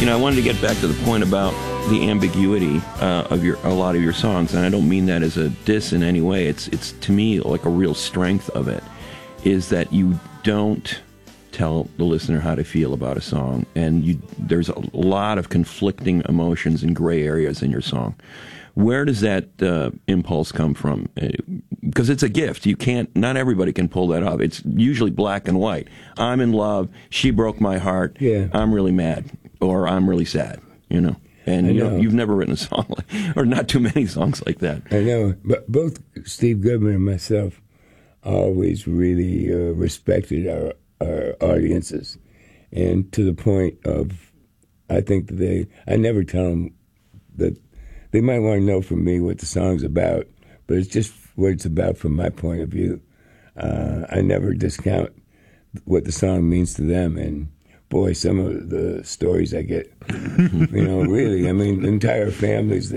I wanted to get back to the point about the ambiguity of a lot of your songs, and I don't mean that as a diss in any way. It's to me like a real strength of it, is that you don't tell the listener how to feel about a song, and there's a lot of conflicting emotions and gray areas in your song. Where does that impulse come from? Because it's a gift. Not everybody can pull that off. It's usually black and white. I'm in love. She broke my heart. Yeah. I'm really mad, or I'm really sad. And you've never written a song or not too many songs like that. I know, but both Steve Goodman and myself always really respected our audiences, and to the point of, I think that I never tell them that they might want to know from me what the song's about, but it's just what it's about from my point of view. I never discount what the song means to them, and boy, some of the stories I get, really, I mean, entire families.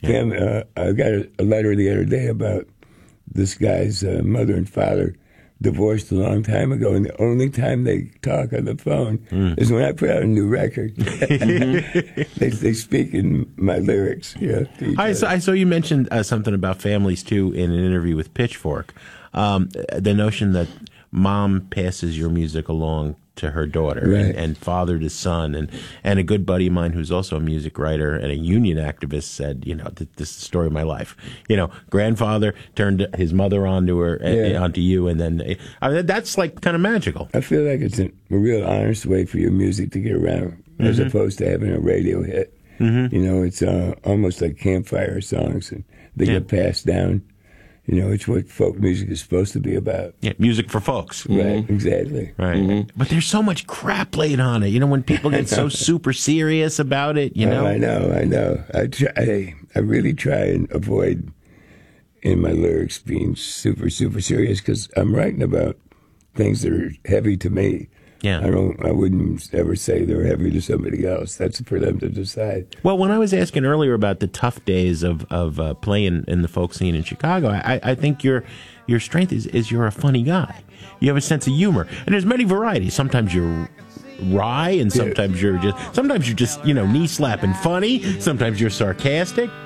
I got a letter the other day about this guy's mother and father divorced a long time ago, and the only time they talk on the phone is when I put out a new record. They speak in my lyrics. Yeah. I saw you mentioned something about families too in an interview with Pitchfork. The notion that mom passes your music along to her daughter, right, and father to son, and a good buddy of mine who's also a music writer and a union activist said, this is the story of my life. Grandfather turned his mother onto you, and then that's like kind of magical. I feel like it's a real honest way for your music to get around, as opposed to having a radio hit. Mm-hmm. It's almost like campfire songs, and they get passed down. It's what folk music is supposed to be about. Yeah, music for folks. Right, exactly. Right. Mm-hmm. But there's so much crap laid on it. When people get so super serious about it, Oh, I know. I really try and avoid in my lyrics being super, super serious, because I'm writing about things that are heavy to me. Yeah. I wouldn't ever say they're heavy to somebody else. That's for them to decide. Well, when I was asking earlier about the tough days of playing in the folk scene in Chicago, I think your strength is you're a funny guy. You have a sense of humor, and there's many varieties. Sometimes you're wry, and sometimes you're just knee slapping funny. Sometimes you're sarcastic.